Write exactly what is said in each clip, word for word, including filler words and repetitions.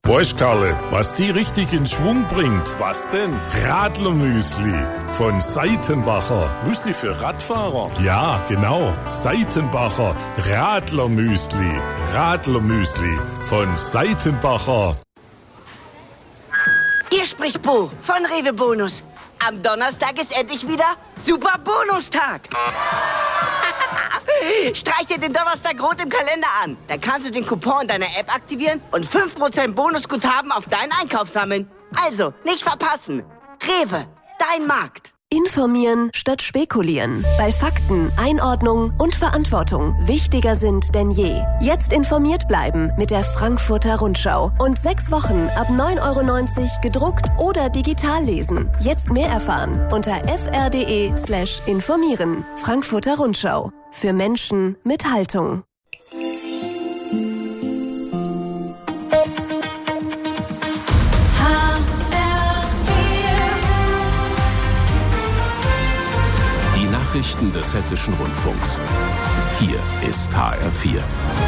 Weißt Karle, was die richtig in Schwung bringt? Was denn? Radlermüsli von Seitenbacher. Müsli für Radfahrer? Ja, genau. Seitenbacher Radlermüsli. Radlermüsli von Seitenbacher. Hier spricht Bo von Rewe Bonus. Am Donnerstag ist endlich wieder Super Bonustag. Streich dir den Donnerstag rot im Kalender an. Dann kannst du den Coupon in deiner App aktivieren und fünf Prozent Bonusguthaben auf deinen Einkauf sammeln. Also, nicht verpassen. Rewe, dein Markt. Informieren statt spekulieren. Weil Fakten, Einordnung und Verantwortung wichtiger sind denn je. Jetzt informiert bleiben mit der Frankfurter Rundschau. Und sechs Wochen ab neun Euro neunzig gedruckt oder digital lesen. Jetzt mehr erfahren unter fr.de slash informieren. Frankfurter Rundschau. Für Menschen mit Haltung. Nachrichten des Hessischen Rundfunks. Hier ist H R vier.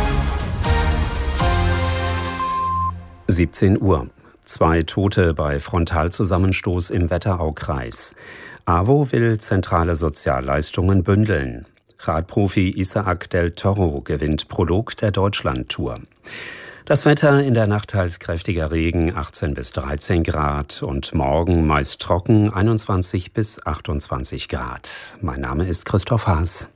siebzehn Uhr. Zwei Tote bei Frontalzusammenstoß im Wetteraukreis. AWO will zentrale Sozialleistungen bündeln. Radprofi Isaac del Toro gewinnt Prolog der Deutschlandtour. Das Wetter: in der Nacht teils kräftiger Regen, achtzehn bis dreizehn Grad, und morgen meist trocken, einundzwanzig bis achtundzwanzig Grad. Mein Name ist Christoph Haas.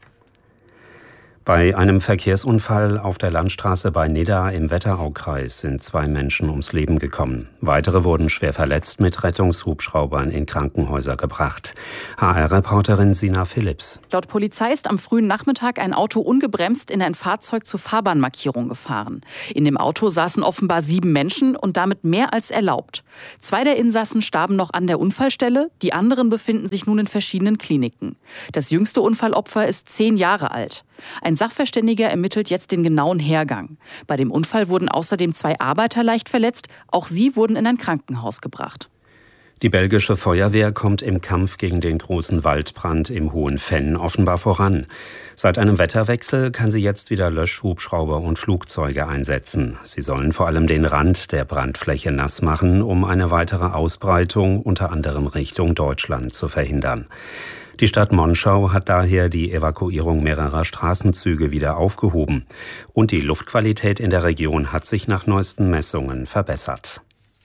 Bei einem Verkehrsunfall auf der Landstraße bei Nidda im Wetteraukreis sind zwei Menschen ums Leben gekommen. Weitere wurden schwer verletzt mit Rettungshubschraubern in Krankenhäuser gebracht. H R-Reporterin Sina Philipps. Laut Polizei ist am frühen Nachmittag ein Auto ungebremst in ein Fahrzeug zur Fahrbahnmarkierung gefahren. In dem Auto saßen offenbar sieben Menschen und damit mehr als erlaubt. Zwei der Insassen starben noch an der Unfallstelle, die anderen befinden sich nun in verschiedenen Kliniken. Das jüngste Unfallopfer ist zehn Jahre alt. Ein Sachverständiger ermittelt jetzt den genauen Hergang. Bei dem Unfall wurden außerdem zwei Arbeiter leicht verletzt. Auch sie wurden in ein Krankenhaus gebracht. Die belgische Feuerwehr kommt im Kampf gegen den großen Waldbrand im Hohen Venn offenbar voran. Seit einem Wetterwechsel kann sie jetzt wieder Löschhubschrauber und Flugzeuge einsetzen. Sie sollen vor allem den Rand der Brandfläche nass machen, um eine weitere Ausbreitung unter anderem Richtung Deutschland zu verhindern. Die Stadt Monschau hat daher die Evakuierung mehrerer Straßenzüge wieder aufgehoben. Und die Luftqualität in der Region hat sich nach neuesten Messungen verbessert.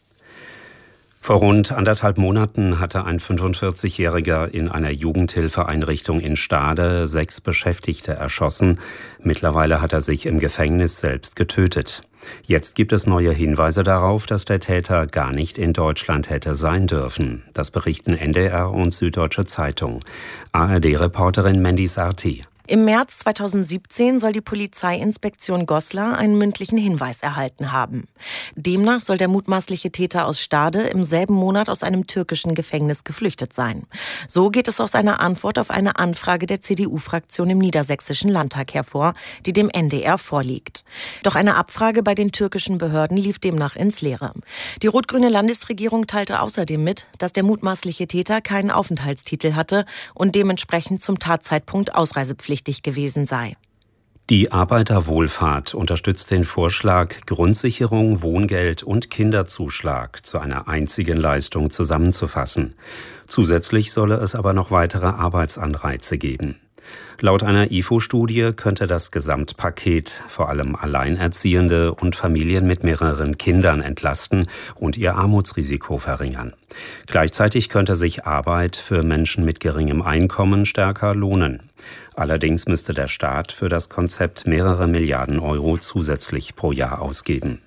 Vor rund anderthalb Monaten hatte ein fünfundvierzigjähriger in einer Jugendhilfeeinrichtung in Stade sechs Beschäftigte erschossen. Mittlerweile hat er sich im Gefängnis selbst getötet. Jetzt gibt es neue Hinweise darauf, dass der Täter gar nicht in Deutschland hätte sein dürfen. Das berichten N D R und Süddeutsche Zeitung. A R D-Reporterin Mandy Sarti. Im März zweitausendsiebzehn soll die Polizeiinspektion Goslar einen mündlichen Hinweis erhalten haben. Demnach soll der mutmaßliche Täter aus Stade im selben Monat aus einem türkischen Gefängnis geflüchtet sein. So geht es aus einer Antwort auf eine Anfrage der C D U-Fraktion im Niedersächsischen Landtag hervor, die dem N D R vorliegt. Doch eine Abfrage bei den türkischen Behörden lief demnach ins Leere. Die rot-grüne Landesregierung teilte außerdem mit, dass der mutmaßliche Täter keinen Aufenthaltstitel hatte und dementsprechend zum Tatzeitpunkt ausreisepflichtig gewesen sei. Die Arbeiterwohlfahrt unterstützt den Vorschlag, Grundsicherung, Wohngeld und Kinderzuschlag zu einer einzigen Leistung zusammenzufassen. Zusätzlich solle es aber noch weitere Arbeitsanreize geben. Laut einer I F O-Studie könnte das Gesamtpaket vor allem Alleinerziehende und Familien mit mehreren Kindern entlasten und ihr Armutsrisiko verringern. Gleichzeitig könnte sich Arbeit für Menschen mit geringem Einkommen stärker lohnen. Allerdings müsste der Staat für das Konzept mehrere Milliarden Euro zusätzlich pro Jahr ausgeben.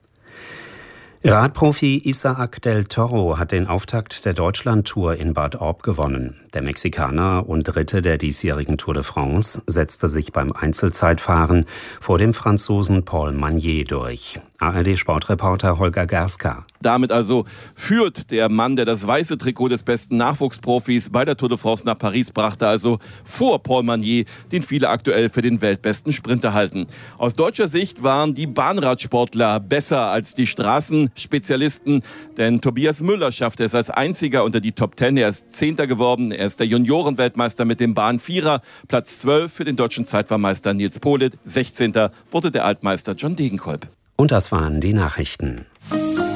Radprofi Isaac del Toro hat den Auftakt der Deutschlandtour in Bad Orb gewonnen. Der Mexikaner und Dritte der diesjährigen Tour de France setzte sich beim Einzelzeitfahren vor dem Franzosen Paul Magnier durch. A R D-Sportreporter Holger Gerska. Damit also führt der Mann, der das weiße Trikot des besten Nachwuchsprofis bei der Tour de France nach Paris brachte, also vor Paul Magnier, den viele aktuell für den weltbesten Sprinter halten. Aus deutscher Sicht waren die Bahnradsportler besser als die Straßenspezialisten, denn Tobias Müller schaffte es als einziger unter die Top Ten. Er ist Zehnter geworden, er ist der Juniorenweltmeister mit dem Bahnvierer, Platz zwölf für den deutschen Zeitfahrmeister Nils Politt, sechzehnter wurde der Altmeister John Degenkolb. Und das waren die Nachrichten.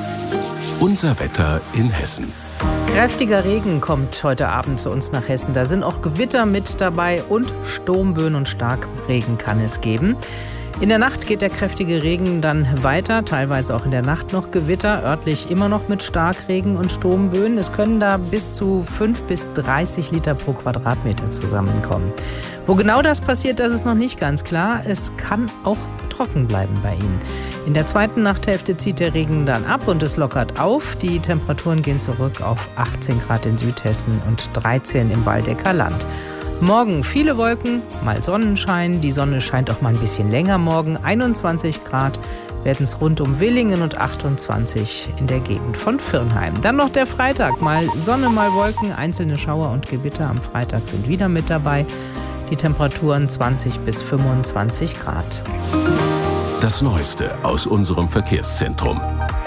Unser Wetter in Hessen. Kräftiger Regen kommt heute Abend zu uns nach Hessen. Da sind auch Gewitter mit dabei und Sturmböen und Starkregen kann es geben. In der Nacht geht der kräftige Regen dann weiter, teilweise auch in der Nacht noch Gewitter, örtlich immer noch mit Starkregen und Sturmböen. Es können da bis zu fünf bis dreißig Liter pro Quadratmeter zusammenkommen. Wo genau das passiert, das ist noch nicht ganz klar. Es kann auch trocken bleiben bei Ihnen. In der zweiten Nachthälfte zieht der Regen dann ab und es lockert auf. Die Temperaturen gehen zurück auf achtzehn Grad in Südhessen und dreizehn im Waldecker Land. Morgen viele Wolken, mal Sonnenschein. Die Sonne scheint auch mal ein bisschen länger morgen. einundzwanzig Grad werden es rund um Willingen und achtundzwanzig in der Gegend von Firnheim. Dann noch der Freitag. Mal Sonne, mal Wolken. Einzelne Schauer und Gewitter am Freitag sind wieder mit dabei. Die Temperaturen zwanzig bis fünfundzwanzig Grad. Das Neueste aus unserem Verkehrszentrum.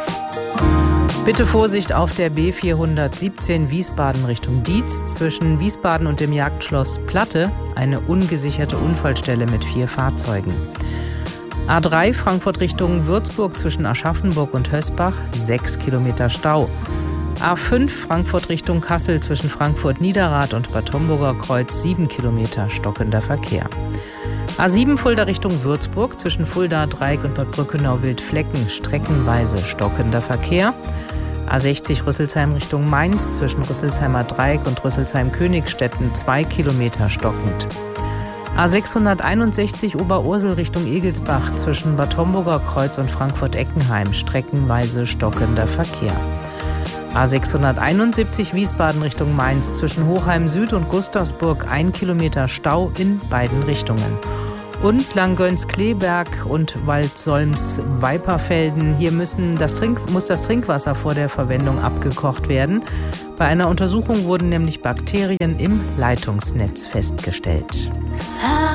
Bitte Vorsicht auf der B vierhundertsiebzehn Wiesbaden Richtung Dietz. Zwischen Wiesbaden und dem Jagdschloss Platte eine ungesicherte Unfallstelle mit vier Fahrzeugen. A drei Frankfurt Richtung Würzburg zwischen Aschaffenburg und Hösbach, sechs Kilometer Stau. A fünf Frankfurt Richtung Kassel zwischen Frankfurt-Niederrad und Bad Homburger Kreuz, sieben Kilometer stockender Verkehr. A sieben Fulda Richtung Würzburg zwischen Fulda, Dreieck und Bad Brückenau-Wildflecken, streckenweise stockender Verkehr. A sechzig Rüsselsheim Richtung Mainz zwischen Rüsselsheimer Dreieck und Rüsselsheim-Königstetten, zwei Kilometer stockend. A sechshunderteinundsechzig Oberursel Richtung Egelsbach zwischen Bad Homburger Kreuz und Frankfurt-Eckenheim, streckenweise stockender Verkehr. A sechshunderteinundsiebzig Wiesbaden Richtung Mainz zwischen Hochheim Süd und Gustavsburg, ein Kilometer Stau in beiden Richtungen. Und Langgöns-Kleberg und Waldsolms-Weiperfelden. Hier müssen das Trink, muss das Trinkwasser vor der Verwendung abgekocht werden. Bei einer Untersuchung wurden nämlich Bakterien im Leitungsnetz festgestellt. H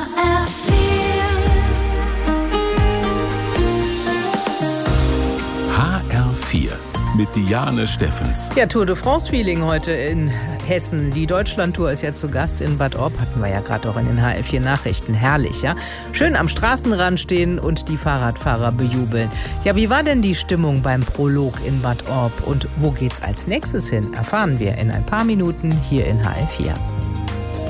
R vier mit Diane Steffens. Ja, Tour de France-Feeling heute in Hessen. Die Deutschlandtour ist ja zu Gast in Bad Orb. Hatten wir ja gerade auch in den H R vier Nachrichten. Herrlich, ja? Schön am Straßenrand stehen und die Fahrradfahrer bejubeln. Ja, wie war denn die Stimmung beim Prolog in Bad Orb? Und wo geht's als nächstes hin? Erfahren wir in ein paar Minuten hier in H R vier.